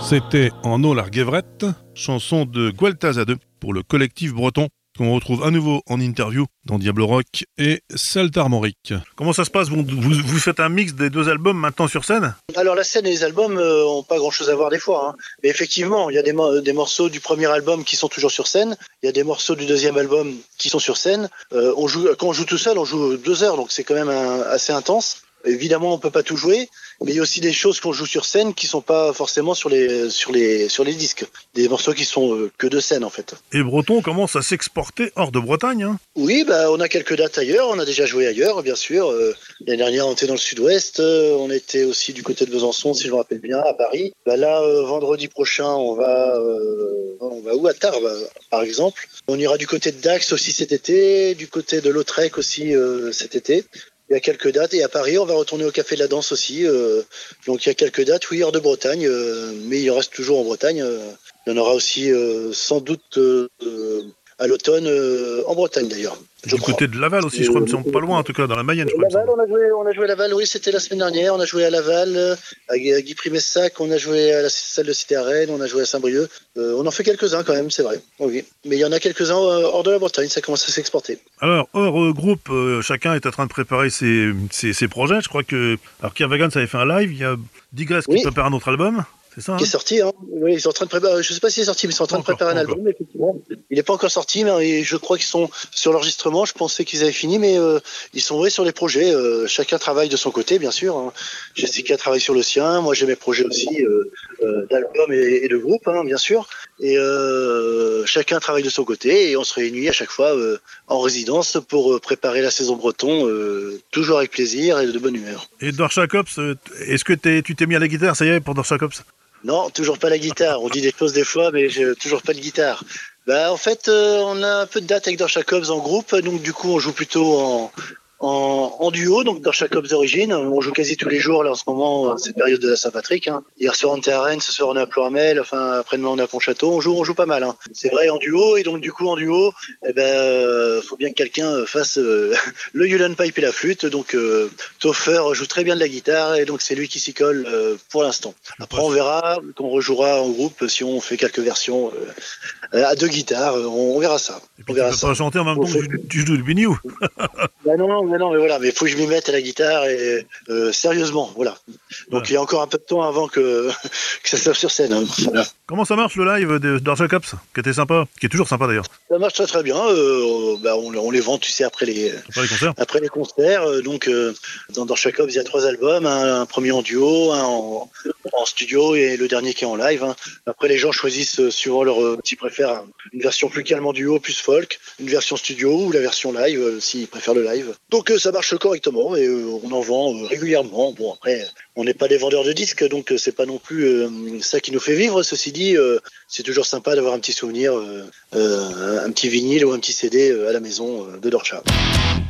C'était En eau l'Arguevrette, chanson de Gualtazade pour le collectif breton, qu'on retrouve à nouveau en interview dans Diable Rock et Saltarmorique. Comment ça se passe? Vous faites un mix des deux albums maintenant sur scène? Alors la scène et les albums ont pas grand chose à voir des fois, hein. Mais effectivement, il y a des morceaux du premier album qui sont toujours sur scène, il y a des morceaux du deuxième album qui sont sur scène. Quand on joue tout seul, on joue 2 heures, donc c'est quand même assez intense. Évidemment, on peut pas tout jouer, mais il y a aussi des choses qu'on joue sur scène qui sont pas forcément sur les disques. Des morceaux qui sont que de scène en fait. Et Breton commence à s'exporter hors de Bretagne, hein? Oui, on a quelques dates ailleurs, on a déjà joué ailleurs, bien sûr. L'année dernière, on était dans le sud-ouest, on était aussi du côté de Besançon, si je me rappelle bien, à Paris. Là, vendredi prochain, on va où? À Tarbes, par exemple. On ira du côté de Dax aussi cet été, du côté de Lautrec aussi cet été. Il y a quelques dates, et à Paris, on va retourner au Café de la Danse aussi. Donc il y a quelques dates, oui, hors de Bretagne, mais il reste toujours en Bretagne. Il y en aura aussi sans doute à l'automne en Bretagne d'ailleurs. Du côté de Laval aussi, je crois, me semble pas loin, en tout cas, dans la Mayenne, je crois. Laval, on a joué à Laval, oui, c'était la semaine dernière. On a joué à Laval, à Guy Primessac, on a joué à la salle de Cité à Rennes, on a joué à Saint-Brieuc. On en fait quelques-uns quand même, c'est vrai. Oui. Mais il y en a quelques-uns hors de la Bretagne, ça commence à s'exporter. Alors, hors groupe, chacun est en train de préparer ses projets. Je crois que Kervagan, ça avait fait un live. Il y a Digress qui prépare un autre album. C'est ça, hein? Qui est sorti, hein. Oui, ils sont en train de préparer. Je sais pas s'il est sorti, mais ils sont en train de préparer un album, effectivement. Il n'est pas encore sorti, mais je crois qu'ils sont sur l'enregistrement. Je pensais qu'ils avaient fini, mais ils sont sur les projets. Chacun travaille de son côté, bien sûr, hein. Jessica travaille sur le sien. Moi, j'ai mes projets aussi d'album et de groupe, hein, bien sûr. Et chacun travaille de son côté, et on se réunit à chaque fois en résidence pour préparer la saison breton, toujours avec plaisir et de bonne humeur. Et Dorsha Cops, est-ce que tu t'es mis à la guitare, ça y est, pour Dorsha Cops? Non, toujours pas la guitare. On dit des choses des fois, mais toujours pas de guitare. En fait, on a un peu de dates avec Dorsha Cops en groupe, donc du coup, on joue plutôt en duo, donc Dorsha Cops d'origine. On joue quasi tous les jours là en ce moment, cette période de la Saint-Patrick, hein. Hier soir on était à Rennes, ce soir on est à Ploërmel, enfin après-demain on est à Pontchâteau. On joue pas mal, hein. C'est vrai, en duo, et donc du coup en duo, faut bien que quelqu'un fasse le Ulan Pipe et la flûte. Donc Toffer joue très bien de la guitare, et donc c'est lui qui s'y colle pour l'instant. Après on verra quand on rejouera en groupe si on fait quelques versions à 2 guitares, on verra ça. Et puis tu peux pas chanter en même temps que tu joues le biniou. Non, mais voilà, mais faut que je m'y mette à la guitare, et sérieusement, voilà. Donc il y a encore un peu de temps avant que ça soit sur scène, hein. Voilà. Comment ça marche le live de Dorsha Cops, qui était sympa, qui est toujours sympa d'ailleurs? Ça marche très très bien. On les vend, tu sais, après les concerts. Après les concerts, donc dans Dorsha Cops, il y a 3 albums, un premier en duo, un en studio, et le dernier qui est en live, hein. Après, les gens choisissent suivant s'ils préfèrent une version plus calme en duo, plus folk, une version studio ou la version live s'ils préfèrent le live. Donc ça marche correctement, et on en vend régulièrement. Bon, après, on n'est pas des vendeurs de disques, donc c'est pas non plus ça qui nous fait vivre. Ceci dit, c'est toujours sympa d'avoir un petit souvenir, un petit vinyle ou un petit CD à la maison de Dorsha.